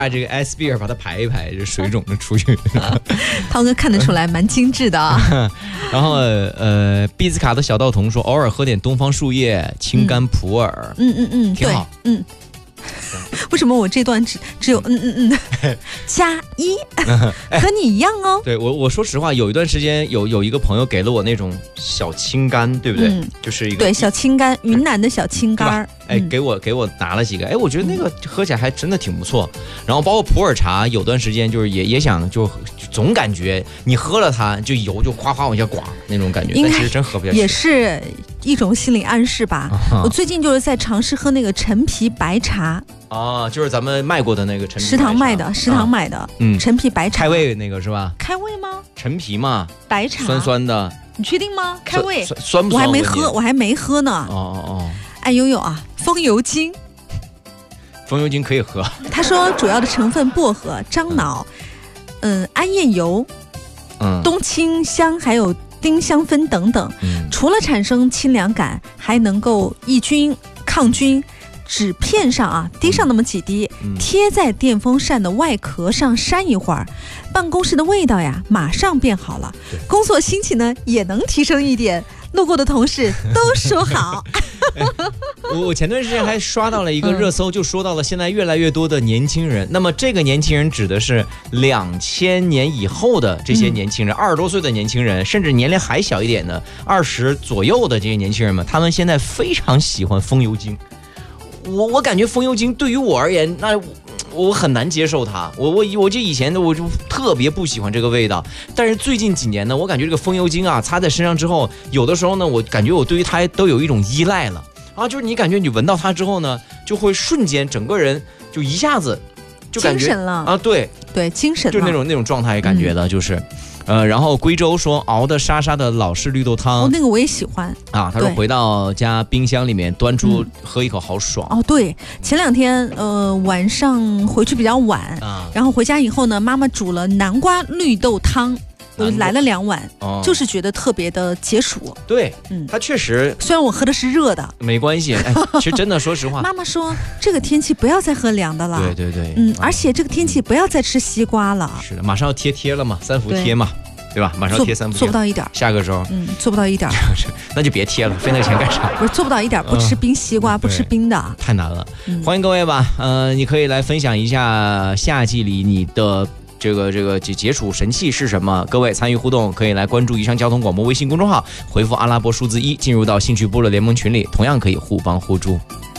这个 S 比尔把它排一排，就水肿的出去。 涛哥看得出来蛮精致的啊。 然后毕兹卡的小道童说，偶尔喝点东方树叶、青柑普洱，挺好。 为什么我这段只有加一，和你一样哦。 对，我说实话，有一段时间有一个朋友给了我那种小青柑，对不对？就是一个对小青柑，云南的小青柑。 给我拿了几个，我觉得那个喝起来还真的挺不错。然后包括普洱茶，有段时间就是也想就总感觉你喝了它就油就哗哗往下刮那种感觉，但其实真喝不下去。 也是一种心理暗示吧。我最近就是在尝试喝那个陈皮白茶。 就是咱们卖过的那个陈皮食堂买的，陈皮白茶。 开胃那个是吧？ 开胃吗？ 陈皮嘛， 白茶酸酸的。 你确定吗？开胃酸不酸？ 我还没喝呢。哎，悠悠啊，风油精可以喝。 他说主要的成分薄荷、樟脑，安燕油，冬青香，还有丁香酚等等。除了产生清凉感，还能够抑菌抗菌。纸片上滴上那么几滴，贴在电风扇的外壳上扇一会儿，办公室的味道呀马上变好了，工作心情呢也能提升一点。路过的同事都说好。 我前段时间还刷到了一个热搜，就说到了现在越来越多的年轻人。那么这个年轻人指的是2000年以后的这些年轻人，20多岁的年轻人，甚至年龄还小一点的20左右的这些年轻人们，他们现在非常喜欢风油精。我感觉风油精对于我而言，那我很难接受它。我就以前我就特别不喜欢这个味道，但是最近几年呢，我感觉这个风油精擦在身上之后，有的时候呢，我感觉我对于它都有一种依赖了就是你感觉你闻到它之后呢，就会瞬间整个人就一下子就感觉精神了对， 精神了， 就那种状态感觉的，就是。然后贵州说熬的沙沙的老式绿豆汤， 那个我也喜欢他说回到家冰箱里面端出喝一口好爽。 对，前2天晚上回去比较晚然后回家以后呢，妈妈煮了南瓜绿豆汤，我来了2碗，就是觉得特别的解暑。 对，它确实， 虽然我喝的是热的， 没关系。其实真的，说实话， 妈妈说这个天气不要再喝凉的了。 对， 而且这个天气不要再吃西瓜了。 是的，马上要贴了嘛，3伏贴嘛，对吧？马上贴3伏贴， 做不到一点， 下个周， 做不到一点， 那就别贴了，费那个钱干啥？ 不是做不到一点，不吃冰西瓜，不吃冰的， 太难了。欢迎各位吧，你可以来分享一下夏季里你的这个解暑神器是什么？各位参与互动，可以来关注宜昌交通广播微信公众号，回复阿拉伯数字1，进入到兴趣部落联盟群里，同样可以互帮互助。